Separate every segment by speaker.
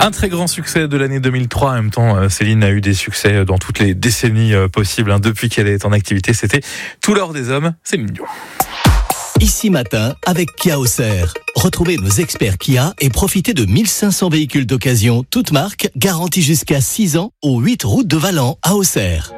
Speaker 1: Un très grand succès de l'année 2003. En même temps, Céline a eu des succès dans toutes les décennies possibles depuis qu'elle est en activité. C'était Tout l'or des hommes, Céline Dion.
Speaker 2: Ici Matin avec Kia Auxerre. Retrouvez nos experts Kia et profitez de 1500 véhicules d'occasion, toutes marques, garantis jusqu'à 6 ans, aux 8 routes de Valent à Auxerre.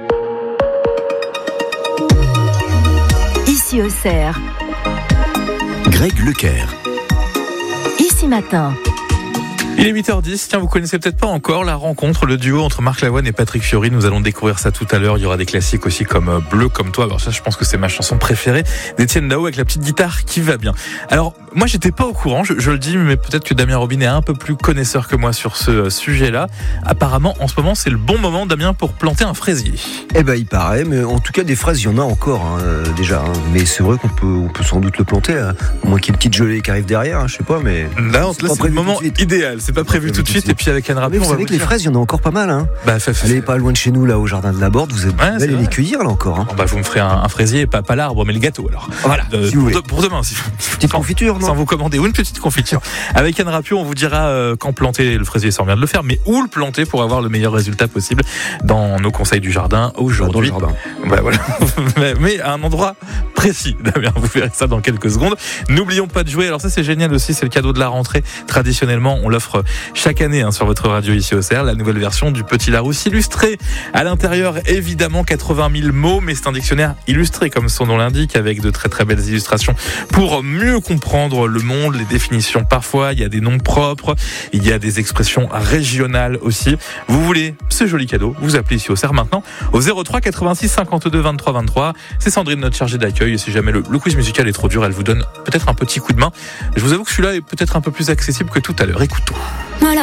Speaker 3: Ici Auxerre.
Speaker 2: Greg Leclerc.
Speaker 3: Ici Matin.
Speaker 1: Il est 8h10, tiens, vous connaissez peut-être pas encore la rencontre, le duo entre Marc Lavoine et Patrick Fiori. Nous allons découvrir ça tout à l'heure. Il y aura des classiques aussi comme Bleu comme toi. Alors ça, je pense que c'est ma chanson préférée d'Étienne Dao avec la petite guitare qui va bien. Alors, moi, j'étais pas au courant, je le dis, mais peut-être que Damien Robin est un peu plus connaisseur que moi sur ce sujet-là. Apparemment, en ce moment, c'est le bon moment, Damien, pour planter un fraisier.
Speaker 4: Eh ben, il paraît, mais en tout cas, des fraises, il y en a encore, déjà. Mais c'est vrai qu'on peut sans doute le planter, à moins qu'il y ait une petite gelée qui arrive derrière, je sais pas, mais...
Speaker 1: Là, c'est le moment idéal. C'est pas prévu tout de suite. Et puis avec Anne Rabé,
Speaker 4: vous savez que les fraises, il y en a encore pas mal.
Speaker 1: Allez
Speaker 4: pas loin de chez nous, là, au jardin de la Borde, vous allez les cueillir, là, encore.
Speaker 1: Vous me ferez un fraisier, pas l'arbre, mais le gâteau, alors.
Speaker 4: Voilà,
Speaker 1: pour demain,
Speaker 4: petite confiture, non ?
Speaker 1: Sans vous commander, ou une petite confiture. Avec Anne Rapio, on vous dira quand planter le fraisier, ça on vient de le faire, mais où le planter pour avoir le meilleur résultat possible dans nos conseils du jardin aujourd'hui.
Speaker 4: Dans le jardin.
Speaker 1: Voilà. Mais à un endroit précis, Damien, vous verrez ça dans quelques secondes. N'oublions pas de jouer, alors ça c'est génial aussi, c'est le cadeau de la rentrée. Traditionnellement, on l'offre chaque année sur votre radio ici au CER, la nouvelle version du Petit Larousse illustré. À l'intérieur, évidemment, 80 000 mots, mais c'est un dictionnaire illustré, comme son nom l'indique, avec de très très belles illustrations pour mieux comprendre le monde, les définitions. Parfois, il y a des noms propres, il y a des expressions régionales aussi. Vous voulez ce joli cadeau, vous appelez ici au CER maintenant au 03 86 52 23 23. C'est Sandrine, notre chargée d'accueil, et si jamais le quiz musical est trop dur, elle vous donne peut-être un petit coup de main. Je vous avoue que celui-là est peut-être un peu plus accessible que tout à l'heure. Écoutons.